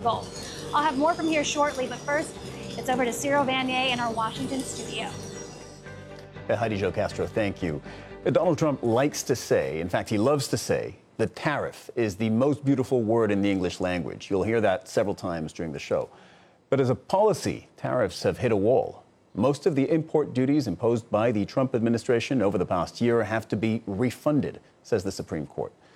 both. I'll have more from here shortly, but first, it's over to Cyril Vanier in our Washington studio. Heidi Jo Castro, thank you. Donald Trump likes to say, in fact, he loves to say, the tariff is the most beautiful word in the English language. You'll hear that several times during the show. But as a policy, tariffs have hit a wall. Most of the import duties imposed by the Trump administration over the past year have to be refunded, says the Supreme Court.